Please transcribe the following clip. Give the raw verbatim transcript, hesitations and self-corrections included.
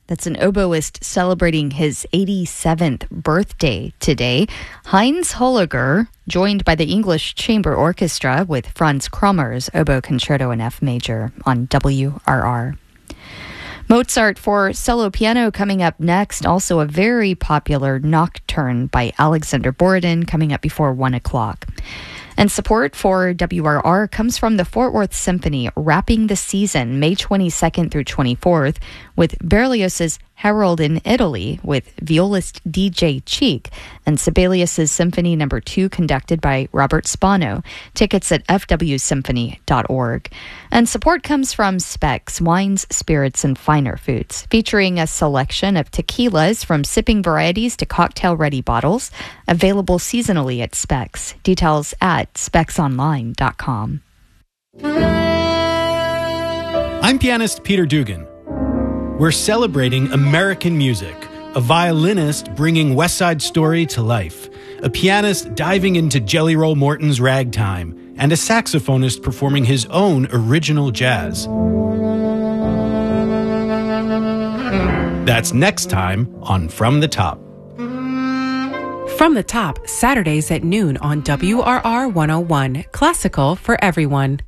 That's an oboist celebrating his eighty-seventh birthday today. Heinz Holliger, joined by the English Chamber Orchestra with Franz Krommer's Oboe Concerto in F Major on W R R. Mozart for solo piano coming up next. Also a very popular nocturne by Alexander Borodin coming up before one o'clock. And support for W R R comes from the Fort Worth Symphony, wrapping the season May twenty-second through twenty-fourth with Berlioz's Harold in Italy with violist D J Cheek and Sibelius's Symphony Number two conducted by Robert Spano. Tickets at f w symphony dot org. And support comes from Specs, Wines, Spirits, and Finer Foods, featuring a selection of tequilas from sipping varieties to cocktail-ready bottles, available seasonally at Specs. Details at specs online dot com. I'm pianist Peter Dugan. We're celebrating American music, a violinist bringing West Side Story to life, a pianist diving into Jelly Roll Morton's ragtime, and a saxophonist performing his own original jazz. That's next time on From the Top. From the Top, Saturdays at noon on W R R one oh one, classical for everyone.